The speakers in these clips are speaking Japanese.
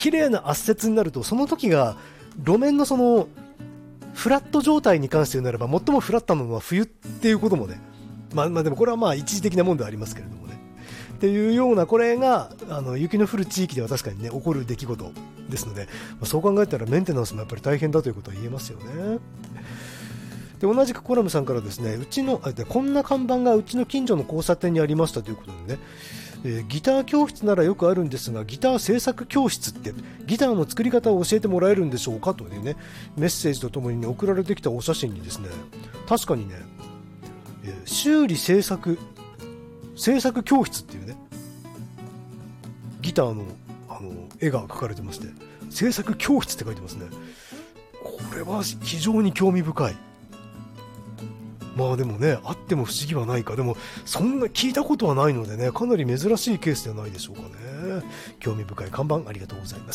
綺麗な圧雪になると、その時が路面のそのフラット状態に関して言うならば最もフラットなのは冬っていうこともね、まあでもこれはまあ一時的なもんではありますけれどもね、っていうような、これが雪の降る地域では確かにね起こる出来事ですので、そう考えたらメンテナンスもやっぱり大変だということは言えますよね。で、同じくコラムさんからですね、こんな看板がうちの近所の交差点にありましたということでね、ギター教室ならよくあるんですが、ギター製作教室ってギターの作り方を教えてもらえるんでしょうかというね、メッセージとともに、ね、送られてきたお写真にですね、確かにね、修理製作教室っていうね、ギターの、絵が描かれてまして、製作教室って書いてますね。これは非常に興味深い。まあでもね、あっても不思議はないか。でもそんな聞いたことはないのでね、かなり珍しいケースではないでしょうかね。興味深い看板ありがとうございます。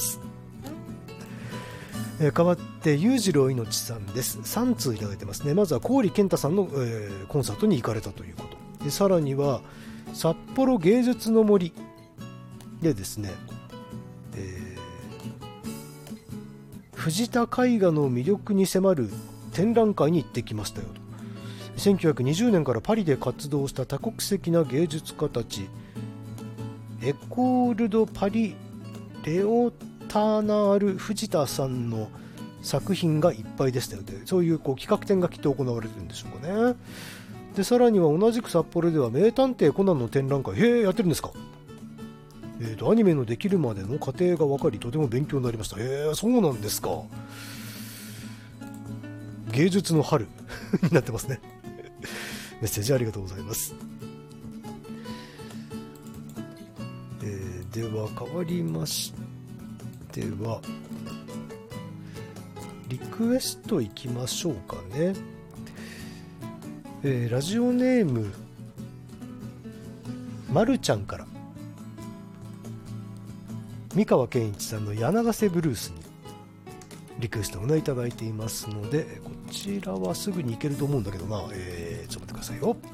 代わって裕次郎いのちさんです。3通いただいてますね。まずは郡健太さんの、コンサートに行かれたということ。で、さらには札幌芸術の森でですね、藤田絵画の魅力に迫る展覧会に行ってきましたよと。1920年からパリで活動した多国籍な芸術家たち、エコール・ド・パリ・レオターナール・藤田さんの作品がいっぱいでしたよと。そういう企画展がきっと行われてるんでしょうかね。で、さらには同じく札幌では名探偵コナンの展覧会、やってるんですか。アニメのできるまでの過程が分かり、とても勉強になりました。そうなんですか。芸術の春になってますね。メッセージありがとうございます。では変わりましてはリクエストいきましょうかね。ラジオネームまるちゃんから三河健一さんの柳瀬ブルースにリクエストをねいただいていますので、こちらはすぐに行けると思うんだけどな、ちょっと待ってくださいよ。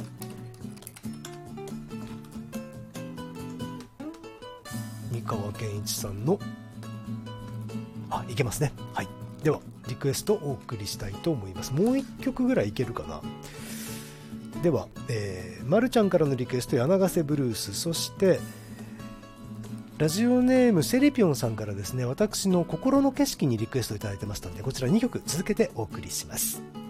三河健一さんのいけますね。はい、ではリクエストをお送りしたいと思います。もう一曲ぐらいいけるかな。では、まるちゃんからのリクエスト、柳瀬ブルース、そしてラジオネームセレピョンさんからですね、私の心の景色にリクエストいただいてましたので、こちら2曲続けてお送りします。